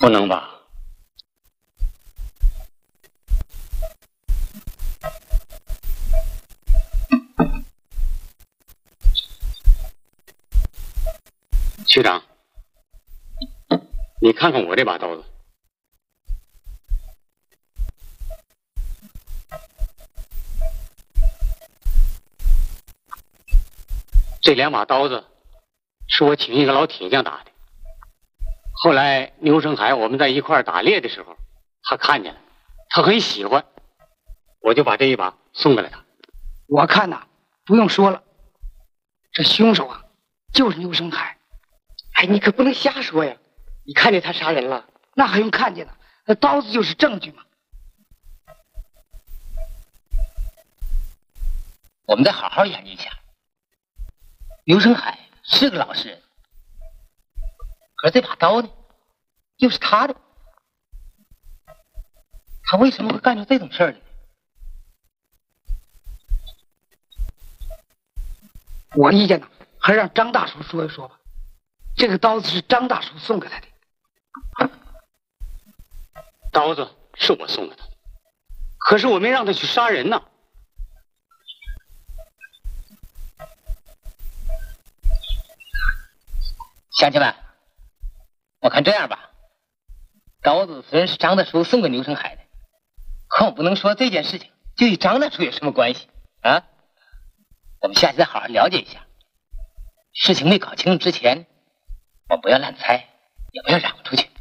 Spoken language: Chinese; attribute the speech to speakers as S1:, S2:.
S1: 不能吧？区长，你看看我这把刀子，这两把刀子是我请一个老铁匠打的。后来牛生海我们在一块打猎的时候，他看见了，他很喜欢，我就把这一把送给了他。
S2: 我看呐，不用说了，这凶手啊就是牛生海。
S3: 哎，你可不能瞎说呀！你看见他杀人了？
S2: 那还用看见呢？那刀子就是证据嘛。
S4: 我们再好好研究一下。牛生海是个老实人，可是这把刀呢，又是他的，他为什么会干出这种事儿呢？
S2: 我意见呢，还是让张大叔说一说吧。这个刀子是张大叔送给他的。
S1: 刀子是我送给他的，可是我没让他去杀人呢。
S4: 乡亲们，我看这样吧，刀子虽然是张大叔送给牛生海的，可我不能说这件事情就与张大叔有什么关系啊。我们下去再好好了解一下，事情没搞清楚之前，我们不要乱猜，也不要嚷出去。